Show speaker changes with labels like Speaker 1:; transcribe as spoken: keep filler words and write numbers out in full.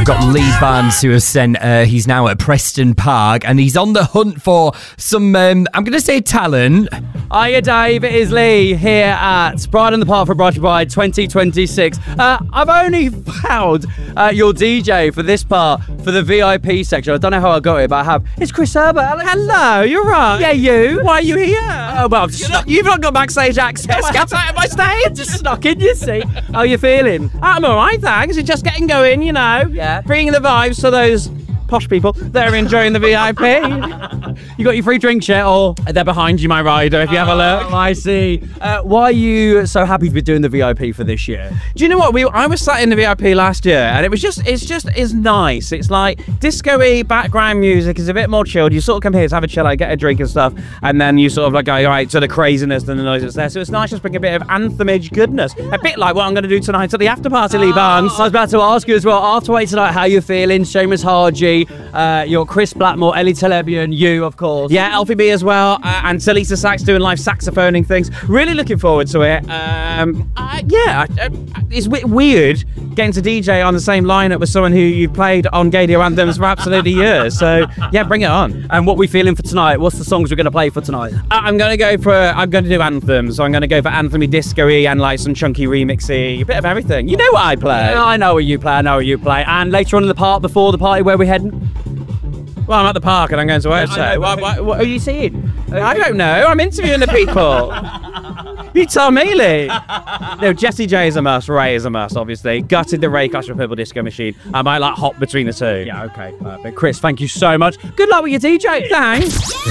Speaker 1: got Lee Barnes who has sent, uh, he's now at Preston Park and he's on the hunt for some, um, I'm going to say talent.
Speaker 2: Hiya Dave, it is Lee here at Bride in the Park for Bride Bride twenty twenty-six. Uh, I've only found uh, your D J for this part, for the V I P section. I don't know how I got it, but I have. It's Chris Herbert.
Speaker 3: Hello, you're right.
Speaker 2: Yeah, you.
Speaker 3: Why are you here?
Speaker 2: Oh, well, I've just
Speaker 3: You're
Speaker 2: snuck,
Speaker 3: not, you've not got backstage access. Get out of my stage.
Speaker 2: just snuck in, you see. How you feeling?
Speaker 3: I'm all right, thanks. You're just getting going, you know.
Speaker 2: Yeah.
Speaker 3: Bringing the vibes to those posh people that are enjoying the V I P. You got your free drinks yet, or they're behind you, my rider, if you have a look.
Speaker 2: Oh, I see. Uh, why are you so happy to be doing the V I P for this year?
Speaker 3: Do you know what? We I was sat in the V I P last year, and it was just, it's just, it's nice. It's like disco-y background music. It's a bit more chilled. You sort of come here to have a chill, like get a drink and stuff, and then you sort of like go right to the craziness and the noise that's there. So it's nice just bring a bit of anthemage goodness, a bit like what I'm going to do tonight at the after party, Lee Barnes.
Speaker 2: I was about to ask you as well, after wait tonight, how you feeling? Seamus Harji, uh, you're Chris Blackmore, Ellie Telebian, you, of course.
Speaker 3: Yeah, Alfie B as well, uh, and Talisa Sax doing live saxophoning things. Really looking forward to it. Um, uh, yeah, uh, it's w- weird getting to D J on the same lineup with someone who you've played on Gadio Anthems for absolutely years. So yeah, bring it on.
Speaker 2: And what we feeling for tonight? What's the songs we're going to play for tonight?
Speaker 3: Uh, I'm gonna go for. I'm gonna do anthems. So I'm gonna go for anthemy, disco-y, and like some chunky remixy, a bit of everything. You know what I play.
Speaker 2: Yeah, I know what you play, I know what you play. And later on in the park, before the party, where we're heading?
Speaker 3: Well, I'm at the park and I'm going to work.
Speaker 2: I
Speaker 3: So
Speaker 2: know,
Speaker 3: what, what,
Speaker 2: what are you seeing?
Speaker 3: I don't know. I'm interviewing the people. You tell me, Lee. No, Jessie J is a must. Ray is a must, obviously. Gutted the Ray Clash with Purple Disco Machine. I might like hop between the two.
Speaker 2: Yeah, okay, perfect. Chris, thank you so much. Good luck with your D J.
Speaker 3: Thanks.